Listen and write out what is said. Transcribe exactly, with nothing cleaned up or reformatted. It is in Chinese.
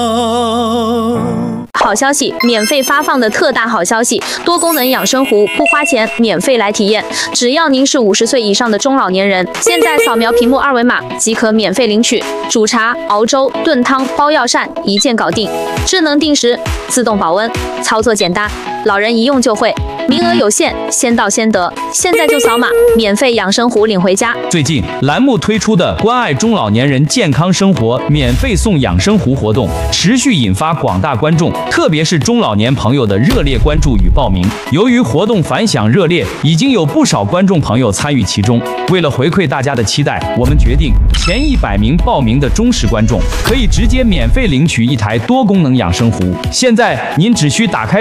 好消息！免费发放的特大好消息！多功能养生壶不花钱，免费来体验。只要您是五十岁以上的中老年人，现在扫描屏幕二维码即可免费领取。煮茶、熬粥、炖汤、包药膳，一键搞定。智能定时，自动保温，操作简单，老人一用就会。名额有限，先到先得，现在就扫码，免费养生壶领回家。 最近栏目推出的关爱中老年人健康生活免费送养生壶活动，持续引发广大观众，特别是中老年朋友的热烈关注与报名。由于活动反响热烈，已经有不少观众朋友参与其中。为了回馈大家的期待，我们决定前一百名报名的忠实观众可以直接免费领取一台多功能养生壶。现在您只需打开